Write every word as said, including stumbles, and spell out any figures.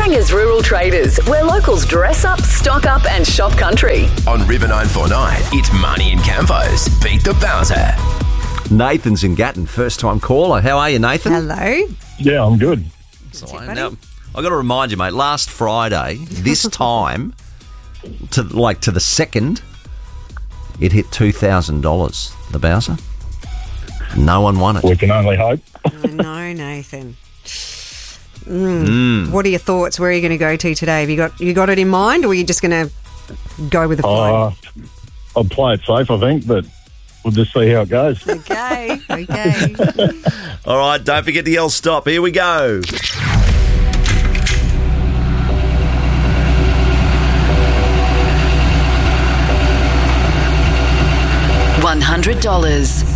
Banger's Rural Traders, where locals dress up, stock up and shop country. On River nine four nine, it's Marnie and Campo's Beat the Bowser. Nathan's in Gatton, first time caller. How are you, Nathan? Hello. Yeah, I'm good. So, now, I got to remind you, mate. Last Friday, this time, to like to the second, it hit two thousand dollars. The Bowser. No one won it. We can only hope. I know, Nathan. Mm. Mm. What are your thoughts? Where are you going to go to today? Have you got you got it in mind, or are you just going to go with the flow? Uh, I'll play it safe, I think, but we'll just see how it goes. Okay, okay. All right, don't forget to yell stop. Here we go. one hundred dollars.